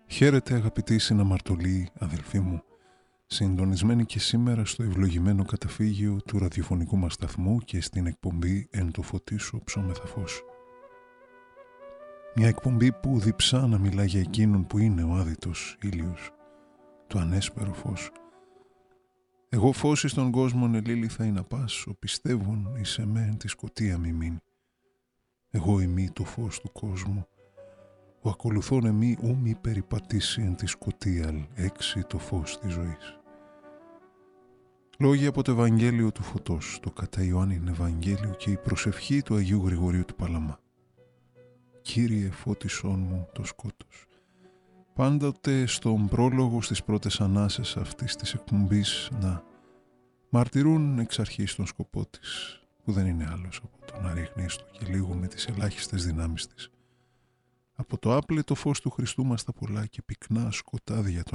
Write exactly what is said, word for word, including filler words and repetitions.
Χαίρετε αγαπητοί συναμαρτωλοί αδελφοί μου, συντονισμένοι και σήμερα στο ευλογημένο καταφύγιο του ραδιοφωνικού μας σταθμού και στην εκπομπή «Εν το φωτί σου ψώμεθα φως». Μια εκπομπή που διψά να μιλά για εκείνον που είναι ο άδειτος ήλιος, το ανέσπερο φως. Εγώ φως εις τον κόσμον ελήληθα ή να πας, ο πιστεύων εις εμέ τη σκοτία μη μείνει. Εγώ ημί το φως του κόσμου, ο ακολουθών εμεί ου μη περιπατήσει εν τη σκοτίαλ έξι το φως της ζωής. Λόγια από το Ευαγγέλιο του Φωτός, το κατά Ιωάννην Ευαγγέλιο και η προσευχή του Αγίου Γρηγορίου του Παλαμά. Κύριε φώτισόν μου το σκότος. Πάντοτε στον πρόλογο στις πρώτες ανάσες αυτής της εκπομπής να μαρτυρούν εξ αρχής τον σκοπό της, που δεν είναι άλλος από το να ρίχνει έστω και λίγο με τις ελάχιστες δυνάμεις της από το άπλετο φως του Χριστού μας τα πολλά και πυκνά σκοτάδια των